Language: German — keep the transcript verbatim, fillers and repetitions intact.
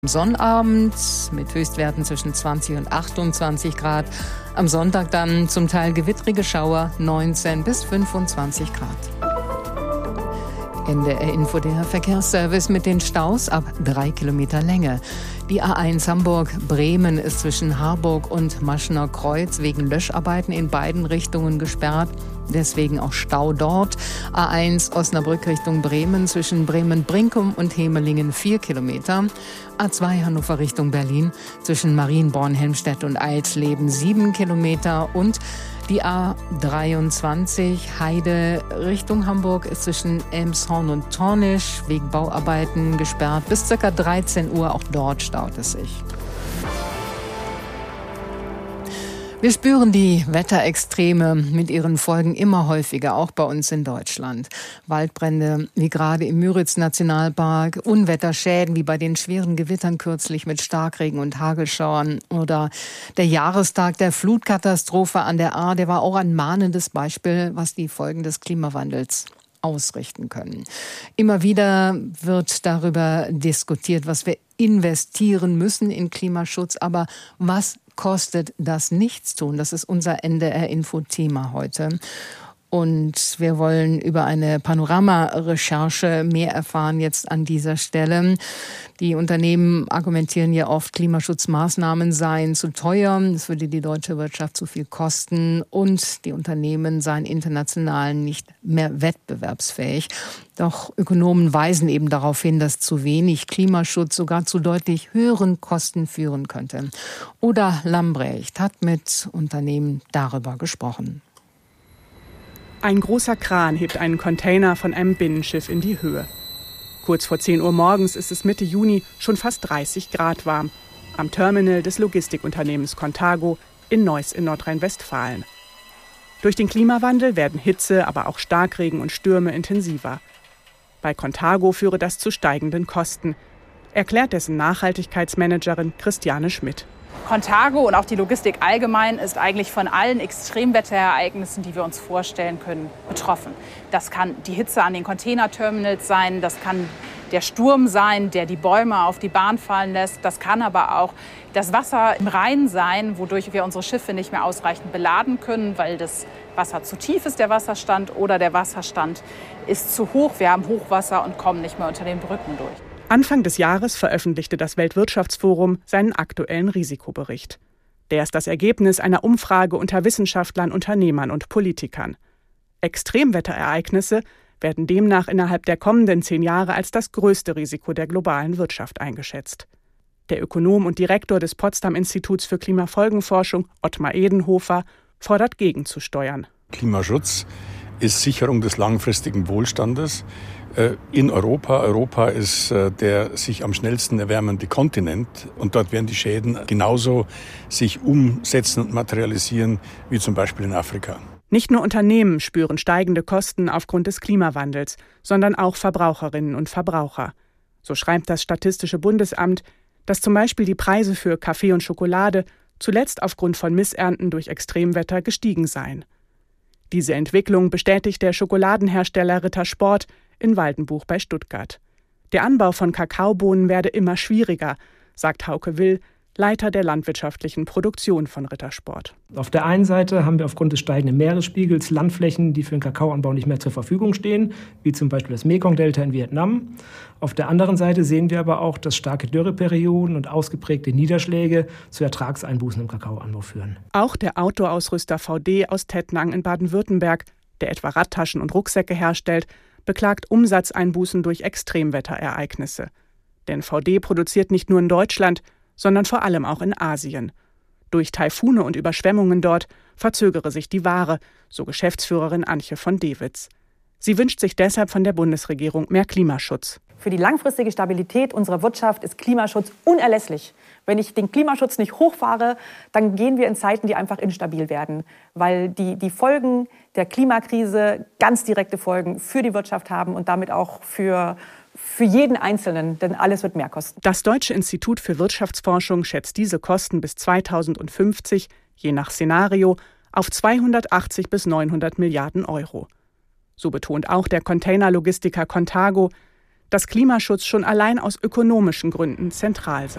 Sonnabend mit Höchstwerten zwischen zwanzig und achtundzwanzig Grad. Am Sonntag dann zum Teil gewittrige Schauer, neunzehn bis fünfundzwanzig Grad. N D R-Info, der Verkehrsservice mit den Staus ab drei Kilometer Länge. Die A eins Hamburg-Bremen ist zwischen Harburg und Maschener Kreuz wegen Löscharbeiten in beiden Richtungen gesperrt. Deswegen auch Stau dort. A eins Osnabrück Richtung Bremen zwischen Bremen-Brinkum und Hemelingen vier Kilometer. A zwei Hannover Richtung Berlin zwischen Marienborn, Helmstedt und Eilsleben sieben Kilometer. Und die A dreiundzwanzig Heide Richtung Hamburg ist zwischen Elmshorn und Tornisch wegen Bauarbeiten gesperrt. Bis ca. dreizehn Uhr, auch dort staut es sich. Wir spüren die Wetterextreme mit ihren Folgen immer häufiger, auch bei uns in Deutschland. Waldbrände, wie gerade im Müritz-Nationalpark, Unwetterschäden, wie bei den schweren Gewittern kürzlich mit Starkregen und Hagelschauern oder der Jahrestag der Flutkatastrophe an der Ahr, der war auch ein mahnendes Beispiel, was die Folgen des Klimawandels ausrichten können. Immer wieder wird darüber diskutiert, was wir investieren müssen in Klimaschutz, aber was kostet das Nichtstun? Das ist unser N D R-Info-Thema heute. Und wir wollen über eine Panorama-Recherche mehr erfahren jetzt an dieser Stelle. Die Unternehmen argumentieren ja oft, Klimaschutzmaßnahmen seien zu teuer, es würde die deutsche Wirtschaft zu viel kosten und die Unternehmen seien international nicht mehr wettbewerbsfähig. Doch Ökonomen weisen eben darauf hin, dass zu wenig Klimaschutz sogar zu deutlich höheren Kosten führen könnte. Oda Lambrecht hat mit Unternehmen darüber gesprochen. Ein großer Kran hebt einen Container von einem Binnenschiff in die Höhe. Kurz vor zehn Uhr morgens ist es Mitte Juni schon fast dreißig Grad warm. Am Terminal des Logistikunternehmens Contago in Neuss in Nordrhein-Westfalen. Durch den Klimawandel werden Hitze, aber auch Starkregen und Stürme intensiver. Bei Contago führe das zu steigenden Kosten, erklärt dessen Nachhaltigkeitsmanagerin Christiane Schmidt. Contago und auch die Logistik allgemein ist eigentlich von allen Extremwetterereignissen, die wir uns vorstellen können, betroffen. Das kann die Hitze an den Containerterminals sein, das kann der Sturm sein, der die Bäume auf die Bahn fallen lässt. Das kann aber auch das Wasser im Rhein sein, wodurch wir unsere Schiffe nicht mehr ausreichend beladen können, weil das Wasser zu tief ist, der Wasserstand, oder der Wasserstand ist zu hoch. Wir haben Hochwasser und kommen nicht mehr unter den Brücken durch. Anfang des Jahres veröffentlichte das Weltwirtschaftsforum seinen aktuellen Risikobericht. Der ist das Ergebnis einer Umfrage unter Wissenschaftlern, Unternehmern und Politikern. Extremwetterereignisse werden demnach innerhalb der kommenden zehn Jahre als das größte Risiko der globalen Wirtschaft eingeschätzt. Der Ökonom und Direktor des Potsdam-Instituts für Klimafolgenforschung, Ottmar Edenhofer, fordert gegenzusteuern. Klimaschutz ist Sicherung des langfristigen Wohlstandes in Europa. Europa ist der sich am schnellsten erwärmende Kontinent und dort werden die Schäden genauso sich umsetzen und materialisieren wie zum Beispiel in Afrika. Nicht nur Unternehmen spüren steigende Kosten aufgrund des Klimawandels, sondern auch Verbraucherinnen und Verbraucher. So schreibt das Statistische Bundesamt, dass zum Beispiel die Preise für Kaffee und Schokolade zuletzt aufgrund von Missernten durch Extremwetter gestiegen seien. Diese Entwicklung bestätigt der Schokoladenhersteller Rittersport in Waldenbuch bei Stuttgart. Der Anbau von Kakaobohnen werde immer schwieriger, sagt Hauke Will, Leiter der landwirtschaftlichen Produktion von Rittersport. Auf der einen Seite haben wir aufgrund des steigenden Meeresspiegels Landflächen, die für den Kakaoanbau nicht mehr zur Verfügung stehen, wie zum Beispiel das Mekong-Delta in Vietnam. Auf der anderen Seite sehen wir aber auch, dass starke Dürreperioden und ausgeprägte Niederschläge zu Ertragseinbußen im Kakaoanbau führen. Auch der Outdoor-Ausrüster V D aus Tettnang in Baden-Württemberg, der etwa Radtaschen und Rucksäcke herstellt, beklagt Umsatzeinbußen durch Extremwetterereignisse. Denn V D produziert nicht nur in Deutschland, sondern vor allem auch in Asien. Durch Taifune und Überschwemmungen dort verzögere sich die Ware, so Geschäftsführerin Antje von Dewitz. Sie wünscht sich deshalb von der Bundesregierung mehr Klimaschutz. Für die langfristige Stabilität unserer Wirtschaft ist Klimaschutz unerlässlich. Wenn ich den Klimaschutz nicht hochfahre, dann gehen wir in Zeiten, die einfach instabil werden, weil die, die Folgen der Klimakrise ganz direkte Folgen für die Wirtschaft haben und damit auch für Für jeden Einzelnen, denn alles wird mehr kosten. Das Deutsche Institut für Wirtschaftsforschung schätzt diese Kosten bis zweitausendfünfzig, je nach Szenario, auf zweihundertachtzig bis neunhundert Milliarden Euro. So betont auch der Containerlogistiker Contago, dass Klimaschutz schon allein aus ökonomischen Gründen zentral sei.